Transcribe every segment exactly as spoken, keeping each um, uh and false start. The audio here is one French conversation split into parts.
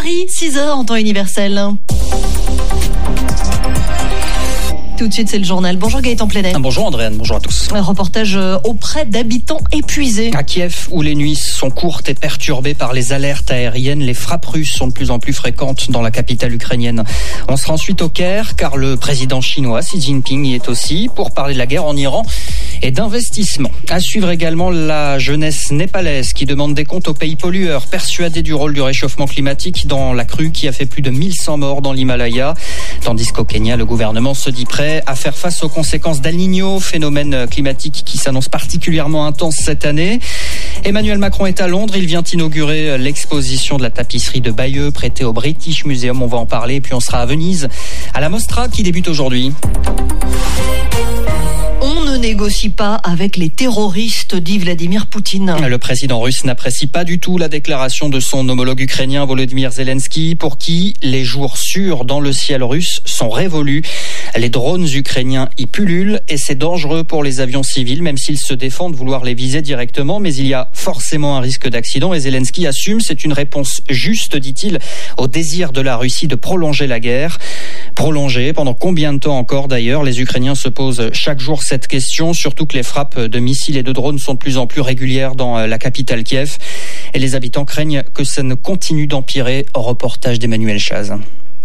Paris, six heures en temps universel. Tout de suite, c'est le journal. Bonjour Gaëtan Plenet. Bonjour Andréane, bonjour à tous. Un reportage auprès d'habitants épuisés. À Kiev, où les nuits sont courtes et perturbées par les alertes aériennes, les frappes russes sont de plus en plus fréquentes dans la capitale ukrainienne. On sera ensuite au Caire, car le président chinois Xi Jinping y est aussi, pour parler de la guerre en Iran et d'investissement. À suivre également la jeunesse népalaise qui demande des comptes aux pays pollueurs, persuadés du rôle du réchauffement climatique dans la crue qui a fait plus de mille cent morts dans l'Himalaya. Tandis qu'au Kenya, le gouvernement se dit prêt à faire face aux conséquences d'El Niño, phénomène climatique qui s'annonce particulièrement intense cette année. Emmanuel Macron est à Londres, il vient inaugurer l'exposition de la tapisserie de Bayeux prêtée au British Museum, on va en parler, puis on sera à Venise, à la Mostra qui débute aujourd'hui. On ne négocie pas avec les terroristes, dit Vladimir Poutine. Le président russe n'apprécie pas du tout la déclaration de son homologue ukrainien Volodymyr Zelensky, pour qui les jours sûrs dans le ciel russe sont révolus. Les drones ukrainiens y pullulent et c'est dangereux pour les avions civils, même s'ils se défendent de vouloir les viser directement. Mais il y a forcément un risque d'accident et Zelensky assume, c'est une réponse juste, dit-il, au désir de la Russie de prolonger la guerre. Prolonger pendant combien de temps encore d'ailleurs? Les Ukrainiens se posent chaque jour cette question, surtout que les frappes de missiles et de drones sont de plus en plus régulières dans la capitale Kiev. Et les habitants craignent que ça ne continue d'empirer. Reportage d'Emmanuel Chaz.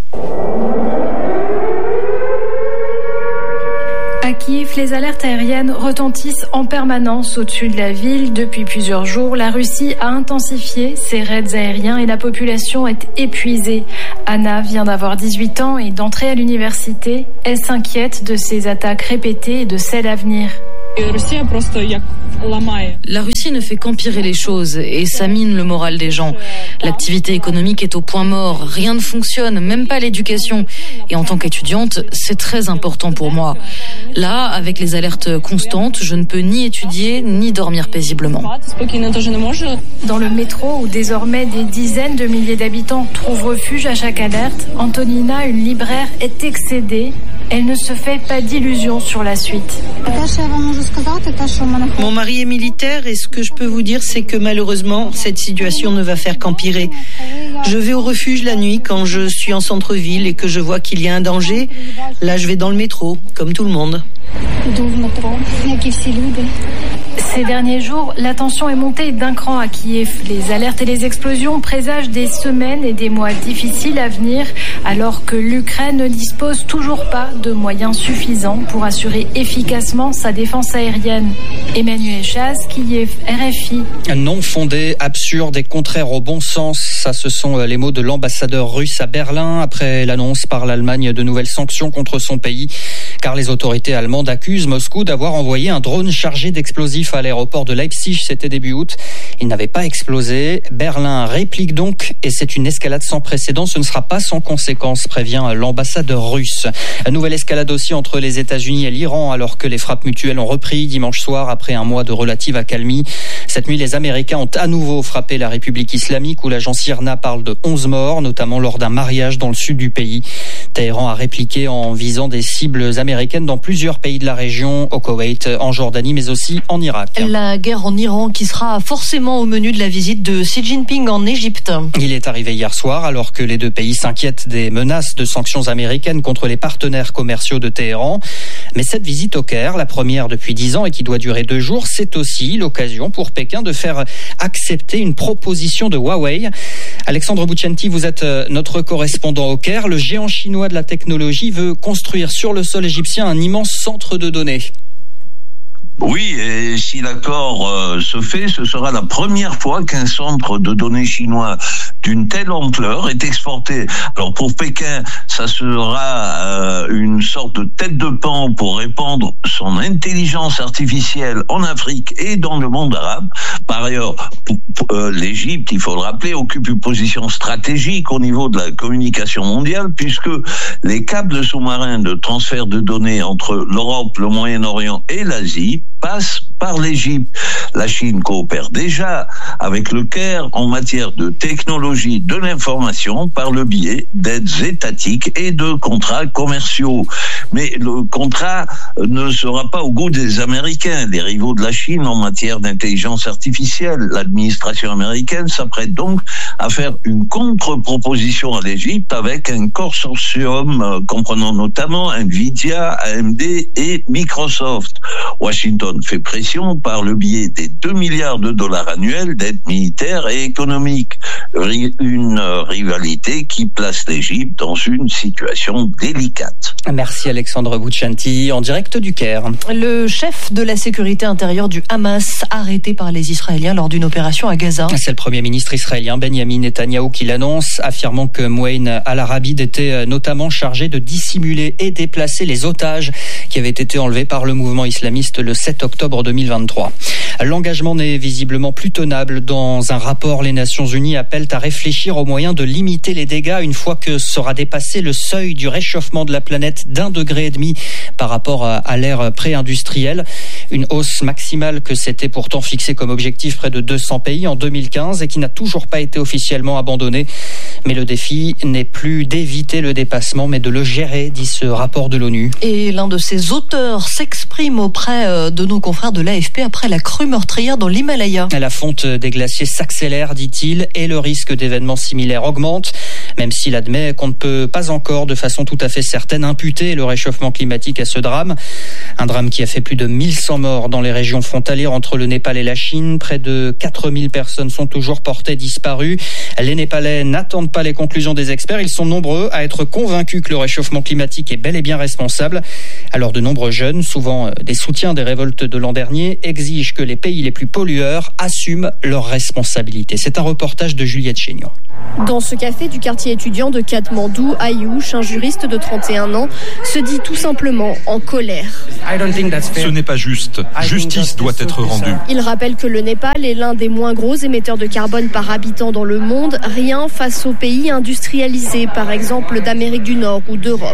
À Kiev, les alertes aériennes retentissent en permanence au-dessus de la ville. Depuis plusieurs jours, la Russie a intensifié ses raids aériens et la population est épuisée. Anna vient d'avoir dix-huit ans et d'entrer à l'université. Elle s'inquiète de ces attaques répétées et de celles à venir. La Russie ne fait qu'empirer les choses et ça mine le moral des gens. L'activité économique est au point mort, rien ne fonctionne, même pas l'éducation. Et en tant qu'étudiante, c'est très important pour moi. Là, avec les alertes constantes, je ne peux ni étudier ni dormir paisiblement. Dans le métro, où désormais des dizaines de milliers d'habitants trouvent refuge à chaque alerte, Antonina, une libraire, est excédée. Elle ne se fait pas d'illusions sur la suite. Mon mari est militaire et ce que je peux vous dire, c'est que malheureusement, cette situation ne va faire qu'empirer. Je vais au refuge la nuit quand je suis en centre-ville et que je vois qu'il y a un danger. Là, je vais dans le métro, comme tout le monde. Ces derniers jours, la tension est montée d'un cran à Kiev. Les alertes et les explosions présagent des semaines et des mois difficiles à venir, alors que l'Ukraine ne dispose toujours pas de moyens suffisants pour assurer efficacement sa défense aérienne. Emmanuel Chaz, Kiev, R F I. Non fondé, absurde et contraire au bon sens, ça ce sont les mots de l'ambassadeur russe à Berlin après l'annonce par l'Allemagne de nouvelles sanctions contre son pays, car les autorités allemandes accusent Moscou d'avoir envoyé un drone chargé d'explosifs à l'aéroport de Leipzig, c'était début août. Il n'avait pas explosé. Berlin réplique donc et c'est une escalade sans précédent. Ce ne sera pas sans conséquence, prévient l'ambassadeur russe. Une nouvelle escalade aussi entre les États-Unis et l'Iran, alors que les frappes mutuelles ont repris dimanche soir après un mois de relative accalmie. Cette nuit, les Américains ont à nouveau frappé la République islamique, où l'agence I R N A parle de onze morts, notamment lors d'un mariage dans le sud du pays. Téhéran a répliqué en visant des cibles américaines dans plusieurs pays de la région, au Koweït, en Jordanie, mais aussi en Irak. La guerre en Iran qui sera forcément au menu de la visite de Xi Jinping en Égypte. Il est arrivé hier soir alors que les deux pays s'inquiètent des menaces de sanctions américaines contre les partenaires commerciaux de Téhéran. Mais cette visite au Caire, la première depuis dix ans et qui doit durer deux jours, c'est aussi l'occasion pour Pékin de faire accepter une proposition de Huawei. Alexandre Bouchenti, vous êtes notre correspondant au Caire. Le géant chinois de la technologie veut construire sur le sol égyptien un immense centre de données. Oui, et si l'accord euh, se fait, ce sera la première fois qu'un centre de données chinois d'une telle ampleur est exporté. Alors pour Pékin, ça sera euh, une sorte de tête de pan pour répandre son intelligence artificielle en Afrique et dans le monde arabe. Par ailleurs, pour, pour, euh, l'Égypte, il faut le rappeler, occupe une position stratégique au niveau de la communication mondiale, puisque les câbles sous-marins de transfert de données entre l'Europe, le Moyen-Orient et l'Asie passe par l'Égypte. La Chine coopère déjà avec le Caire en matière de technologie de l'information par le biais d'aides étatiques et de contrats commerciaux. Mais le contrat ne sera pas au goût des Américains, les rivaux de la Chine en matière d'intelligence artificielle. L'administration américaine s'apprête donc à faire une contre-proposition à l'Égypte avec un consortium euh, comprenant notamment Nvidia, A M D et Microsoft. Washington fait pression par le biais des deux milliards de dollars annuels d'aides militaires et économiques. Une rivalité qui place l'Égypte dans une situation délicate. Merci Alexandre Bouchanti, en direct du Caire. Le chef de la sécurité intérieure du Hamas, arrêté par les Israéliens lors d'une opération à Gaza. C'est le Premier ministre israélien Benyamin Netanyahou qui l'annonce, affirmant que Mouaïn al-Arabid était notamment chargé de dissimuler et déplacer les otages qui avaient été enlevés par le mouvement islamiste le sept octobre deux mille vingt-trois. L'engagement n'est visiblement plus tenable. Dans un rapport, les Nations Unies appellent à réfléchir aux moyens de limiter les dégâts une fois que sera dépassé le seuil du réchauffement de la planète d'un degré et demi par rapport à l'ère pré-industrielle. Une hausse maximale que s'était pourtant fixée comme objectif près de deux cents pays en deux mille quinze et qui n'a toujours pas été officiellement abandonnée. Mais le défi n'est plus d'éviter le dépassement, mais de le gérer, dit ce rapport de l'ONU. Et l'un de ses auteurs s'exprime auprès de nos confrères de l'A F P après la crue meurtrière dans l'Himalaya. La fonte des glaciers s'accélère, dit-il, et le risque d'événements similaires augmente, même s'il admet qu'on ne peut pas encore, de façon tout à fait certaine, imputer le réchauffement climatique à ce drame. Un drame qui a fait plus de mille cent morts dans les régions frontalières entre le Népal et la Chine. Près de quatre mille personnes sont toujours portées disparues. Les Népalais n'attendent pas les conclusions des experts. Ils sont nombreux à être convaincus que le réchauffement climatique est bel et bien responsable. Alors de nombreux jeunes, souvent des soutiens des révoltes de l'an dernier, exigent que les pays les plus pollueurs assument leurs responsabilités. C'est un reportage de Juliette Chéniaud. Dans ce café du quartier étudiant de Katmandou, Ayouch, un juriste de trente et un ans, se dit tout simplement en colère. Ce n'est pas juste. Justice doit être rendue. Il rappelle que le Népal est l'un des moins gros émetteurs de carbone par habitant dans le monde, rien face aux pays industrialisés, par exemple d'Amérique du Nord ou d'Europe.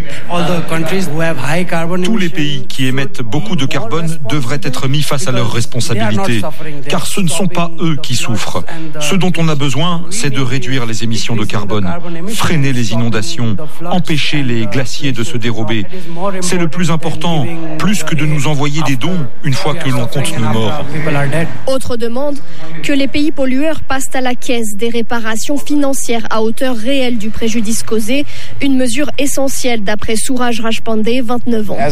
Tous les pays qui émettent beaucoup de carbone devraient être mis face à leurs responsabilités, car ce ne sont pas eux qui souffrent. Ce dont on a besoin, c'est de réduire les émissions de carbone, freiner les inondations, empêcher les glaciers de se dérober. C'est le plus important, plus que de nous envoyer des dons une fois que l'on compte nos morts. Autre demande, que les pays pollueurs passent à la caisse des réparations financières à hauteur réelle du préjudice causé, une mesure essentielle d'après Suraj Rajpande, vingt-neuf ans.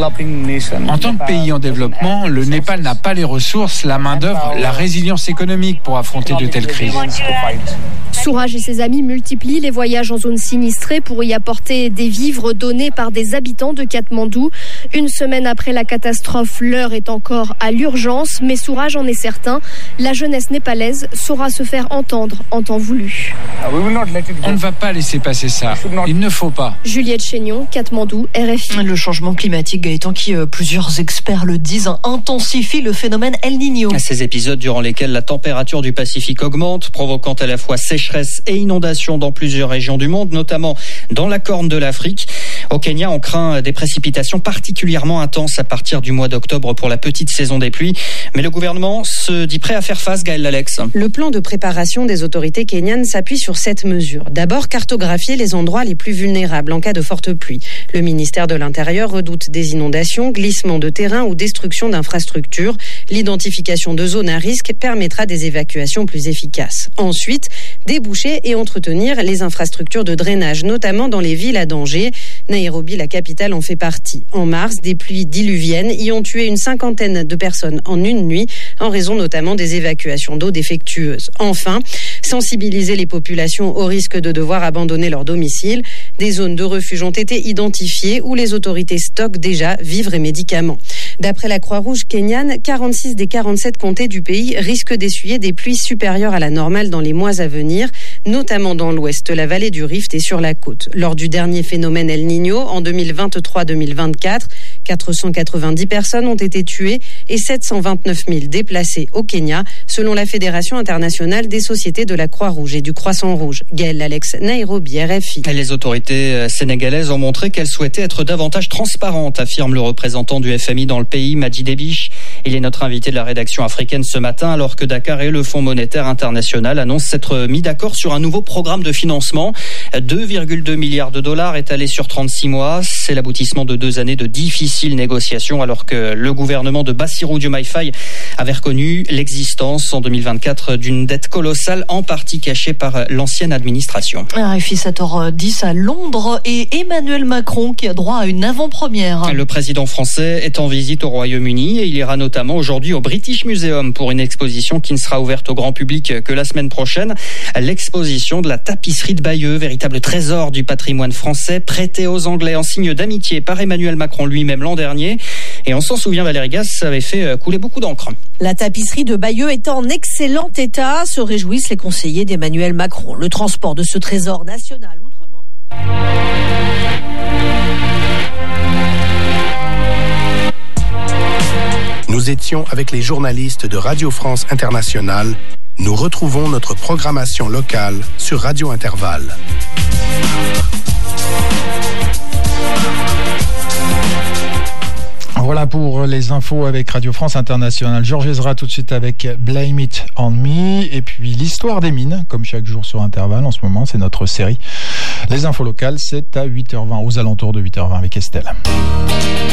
En tant que pays en développement, le Népal n'a pas les ressources, la main-d'œuvre, la résilience économique pour affronter de telles crises. Suraj et ses amis multiplient les voyages en zone sinistrée pour y apporter des vivres donnés par des habitants de Katmandou. Une semaine après la catastrophe, l'heure est encore à l'urgence, mais Suraj en est certain, la jeunesse népalaise saura se faire entendre en temps voulu. On ne va pas laisser passer ça. Il ne faut pas. Juliette Chénion, Katmandou, R F I. Le changement climatique, Gaëtan, qui euh, plusieurs experts le disent, intensifie le phénomène El Niño. Ces épisodes durant lesquels la température du Pacifique augmente, provoquant à la fois sécheresse et inondations dans plusieurs régions du monde, notamment dans la Corne de l'Afrique. Au Kenya, on craint des précipitations particulièrement intenses à partir du mois d'octobre pour la petite saison des pluies. Mais le gouvernement se dit prêt à faire face, Gaël Lalex. Le plan de préparation des autorités kenyanes s'appuie sur cette mesure. D'abord, cartographier les endroits les plus vulnérables en cas de forte pluie. Le ministère de l'Intérieur redoute des inondations, glissements de terrain ou destruction d'infrastructures. L'identification de zones à risque permettra des évacuations plus efficaces. Ensuite, déboucher et entretenir les infrastructures de drainage, notamment dans les villes à danger. Nairobi, la capitale, en fait partie. En mars, des pluies diluviennes y ont tué une cinquantaine de personnes en une nuit, en raison notamment des évacuations d'eau défectueuses. Enfin, sensibiliser les populations au risque de devoir abandonner leur domicile. Des zones de refuge ont été identifiées où les autorités stockent déjà vivres et médicaments. D'après la Croix-Rouge kenyane, quarante-six des quarante-sept comtés du pays risquent d'essuyer des pluies supérieures à la normale dans les mois à venir. notamment dans l'ouest, la vallée du Rift et sur la côte. Lors du dernier phénomène El Niño, en deux mille vingt-trois deux mille vingt-quatre, quatre cent quatre-vingt-dix personnes ont été tuées et sept cent vingt-neuf mille déplacées au Kenya, selon la Fédération internationale des sociétés de la Croix-Rouge et du Croissant-Rouge. Gaël Alex, Nairobi, R F I. Et les autorités sénégalaises ont montré qu'elles souhaitaient être davantage transparentes, affirme le représentant du F M I dans le pays, Madji Debiche. Il est notre invité de la rédaction africaine ce matin, alors que Dakar et le Fonds monétaire international annoncent s'être mis d'accord sur un nouveau programme de financement. deux virgule deux milliards de dollars étalés sur trente-six mois. C'est l'aboutissement de deux années de difficiles négociations, alors que le gouvernement de Bassirou Diomaye Faye avait reconnu l'existence en deux mille vingt-quatre d'une dette colossale, en partie cachée par l'ancienne administration. R F I sept heures dix à Londres et Emmanuel Macron qui a droit à une avant-première. Le président français est en visite au Royaume-Uni et il ira notamment aujourd'hui au British Museum pour une exposition qui ne sera ouverte au grand public que la semaine prochaine. L'exposition de la tapisserie de Bayeux, véritable trésor du patrimoine français, prêté aux Anglais en signe d'amitié par Emmanuel Macron lui-même l'an dernier. Et on s'en souvient, Valérie Gas, ça avait fait couler beaucoup d'encre. La tapisserie de Bayeux est en excellent état, se réjouissent les conseillers d'Emmanuel Macron. Le transport de ce trésor national outre-Manche. Nous étions avec les journalistes de Radio France Internationale. Nous retrouvons notre programmation locale sur Radio Intervalle. Voilà pour les infos avec Radio France Internationale. Georges Ezra tout de suite avec Blame It On Me. Et puis l'histoire des mines, comme chaque jour sur Intervalle en ce moment, c'est notre série. Les infos locales, c'est à huit heures vingt, aux alentours de huit heures vingt avec Estelle.